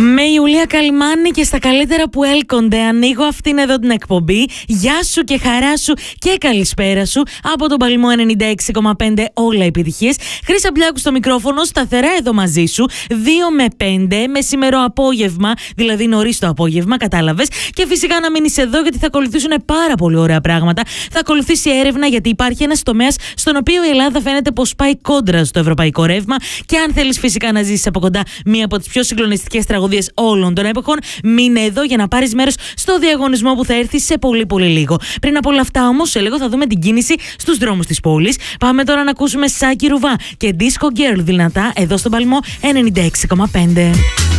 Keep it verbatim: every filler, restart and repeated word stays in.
Με Ιουλία Καλυμάνη και στα καλύτερα που έλκονται ανοίγω αυτήν εδώ την εκπομπή. Γεια σου και χαρά σου και καλησπέρα σου από τον Παλμό ενενήντα έξι κόμμα πέντε, όλα επιτυχίες. Χρύσα Μπλιάκου στο μικρόφωνο, σταθερά εδώ μαζί σου, δύο με πέντε, μεσημερό απόγευμα, δηλαδή νωρίς το απόγευμα, κατάλαβες. Και φυσικά να μείνεις εδώ γιατί θα ακολουθήσουν πάρα πολύ ωραία πράγματα. Θα ακολουθήσει έρευνα γιατί υπάρχει ένας τομέας στον οποίο η Ελλάδα φαίνεται πως πάει κόντρα στο ευρωπαϊκό ρεύμα. Και αν θέλεις φυσικά να ζήσεις από κοντά μία από τις πιο συγκλονιστικές τραγωδίες όλων των εποχών, μείνε εδώ για να πάρεις μέρος στο διαγωνισμό που θα έρθει σε πολύ πολύ λίγο. Πριν από όλα αυτά όμως, σε λίγο θα δούμε την κίνηση στους δρόμους της πόλης. Πάμε τώρα να ακούσουμε Σάκη Ρουβά και Disco Girl δυνατά εδώ στον Παλμό ενενήντα έξι κόμμα πέντε.